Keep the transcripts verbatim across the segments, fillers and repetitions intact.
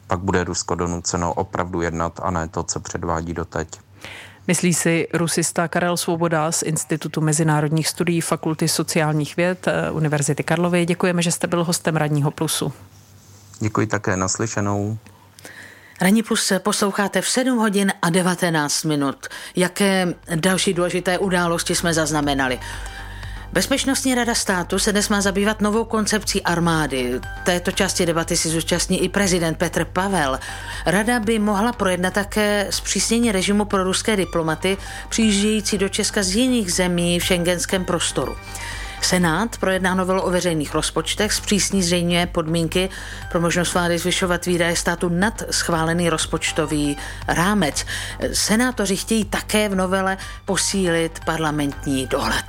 pak bude Rusko donuceno opravdu jednat a ne to, co předvádí doteď. Myslí si rusista Karel Svoboda z Institutu mezinárodních studií Fakulty sociálních věd Univerzity Karlovy. Děkujeme, že jste byl hostem Ranního plusu. Děkuji také, naslyšenou. Ranní plus posloucháte v sedm hodin a devatenáct minut. Jaké další důležité události jsme zaznamenali? Bezpečnostní rada státu se dnes má zabývat novou koncepcí armády. Této části debaty si zúčastní i prezident Petr Pavel. Rada by mohla projednat také zpřísnění režimu pro ruské diplomaty přijíždějící do Česka z jiných zemí v schengenském prostoru. Senát projedná novelu o veřejných rozpočtech, zpřísní zřejmě podmínky pro možnost vlády zvyšovat výdaje státu nad schválený rozpočtový rámec. Senátoři chtějí také v novele posílit parlamentní dohled.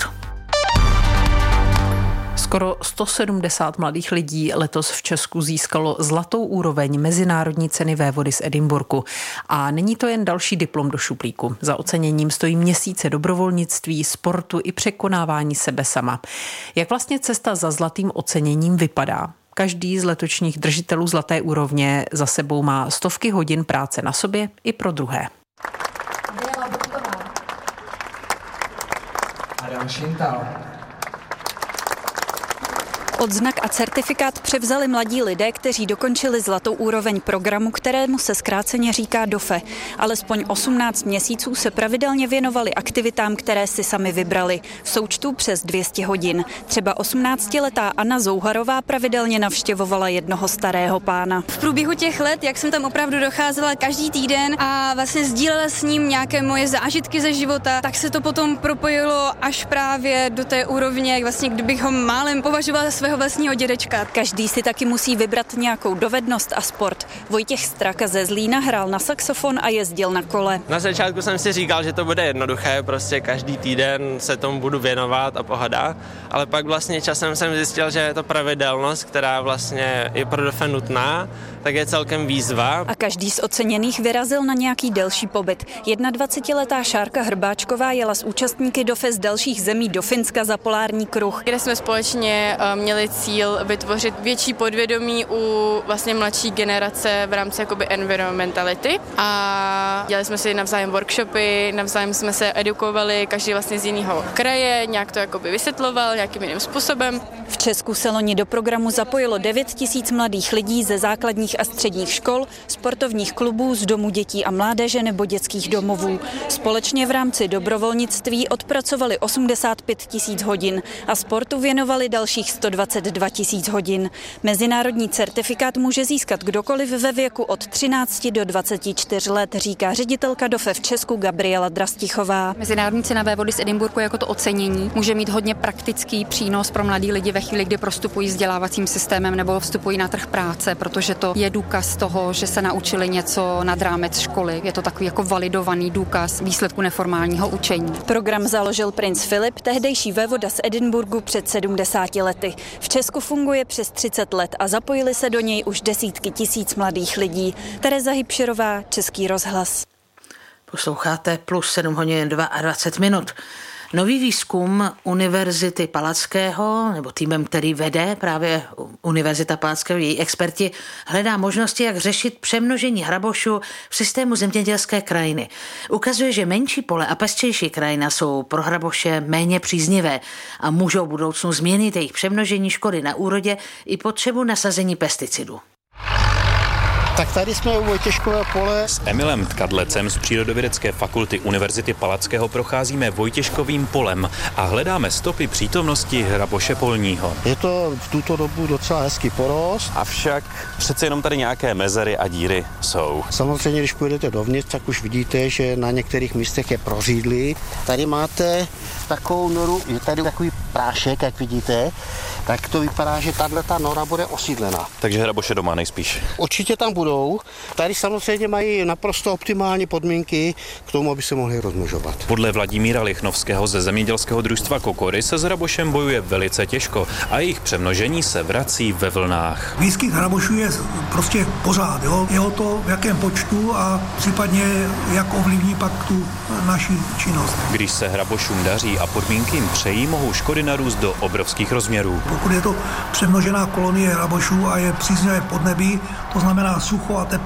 Skoro sto sedmdesát mladých lidí letos v Česku získalo zlatou úroveň mezinárodní ceny vévody z Edinburghu. A není to jen další diplom do šuplíku. Za oceněním stojí měsíce dobrovolnictví, sportu i překonávání sebe sama. Jak vlastně cesta za zlatým oceněním vypadá? Každý z letošních držitelů zlaté úrovně za sebou má stovky hodin práce na sobě i pro druhé. Adam Šintal. Odznak a certifikát převzali mladí lidé, kteří dokončili zlatou úroveň programu, kterému se zkráceně říká D O F E. Alespoň osmnáct měsíců se pravidelně věnovali aktivitám, které si sami vybrali. V součtu přes dvě stě hodin. Třeba osmnáctiletá Anna Zouharová pravidelně navštěvovala jednoho starého pána. V průběhu těch let, jak jsem tam opravdu docházela každý týden a vlastně sdílela s ním nějaké moje zážitky ze života, tak se to potom propojilo až právě do té úrovně, vlastně kdybych ho málem považovala za své vlastního dědečka. Každý si taky musí vybrat nějakou dovednost a sport. Vojtěch Straka ze Zlína hrál na saxofon a jezdil na kole. Na začátku jsem si říkal, že to bude jednoduché, prostě každý týden se tomu budu věnovat a pohoda, ale pak vlastně časem jsem zjistil, že je to pravidelnost, která vlastně je pro D O F E nutná, tak je celkem výzva. A každý z oceněných vyrazil na nějaký delší pobyt. dvacetiletá Šárka Hrbáčková jela s účastníky D O F E z dalších zemí do Finska za polární kruh, kde jsme společně měli cíl vytvořit větší podvědomí u vlastně mladší generace v rámci jakoby environmentality a dělali jsme si navzájem workshopy, navzájem jsme se edukovali, každý vlastně z jiného kraje, nějak to jakoby vysvětloval nějakým jiným způsobem. V Česku se loni do programu zapojilo devět tisíc mladých lidí ze základních a středních škol, sportovních klubů, z domů dětí a mládeže nebo dětských domovů. Společně v rámci dobrovolnictví odpracovali osmdesát pět tisíc hodin a sportu věnovali dalších sto dvacet dva tisíc hodin. Mezinárodní certifikát může získat kdokoliv ve věku od třinácti do dvaceti čtyř let, říká ředitelka D O F E v Česku Gabriela Drastichová. Mezinárodní cena vévody z Edinburghu jako to ocenění může mít hodně praktický přínos pro mladí lidi ve chvíli, kdy prostupují vzdělávacím systémem nebo vstupují na trh práce, protože to je důkaz toho, že se naučili něco nad rámec školy. Je to takový jako validovaný důkaz výsledku neformálního učení. Program založil princ Filip, tehdejší vévoda z Edinburghu před sedmdesáti lety. V Česku funguje přes třicet let a zapojili se do něj už desítky tisíc mladých lidí. Tereza Hybširová, Český rozhlas. Posloucháte plus sedm hodin dvacet dva minut. Nový výzkum Univerzity Palackého, nebo týmem, který vede právě Univerzita Palackého, její experti, hledá možnosti, jak řešit přemnožení hrabošů v systému zemědělské krajiny. Ukazuje, že menší pole a pestřejší krajina jsou pro hraboše méně příznivé a můžou v budoucnu změnit jejich přemnožení, škody na úrodě i potřebu nasazení pesticidů. Tak tady jsme u Vojtěškového pole. S Emilem Tkadlecem z Přírodovědecké fakulty Univerzity Palackého procházíme Vojtěškovým polem a hledáme stopy přítomnosti hraboše polního. Je to v tuto dobu docela hezký porost. Avšak přece jenom tady nějaké mezery a díry jsou. Samozřejmě, když půjdete dovnitř, tak už vidíte, že na některých místech je prořídlý. Tady máte takovou noru, je tady takový prášek, jak vidíte, tak to vypadá, že tato nora bude osídlena. Takže hraboše doma nejspíš. Určitě tam budou. Tady samozřejmě mají naprosto optimální podmínky k tomu, aby se mohli rozmnožovat. Podle Vladimíra Lichnovského ze zemědělského družstva Kokory se s hrabošem bojuje velice těžko a jejich přemnožení se vrací ve vlnách. Výskyt hrabošů je prostě pořád, jo? Je o to, v jakém počtu a případně jak ovlivní pak tu naši činnost. Když se hrabošům daří a podmínky jim přejí, mohou škody narůst do obrovských rozměrů. Pokud je to přemnožená kolonie hrabošů a je příznivé podnebí, to znamená sucho a teplo,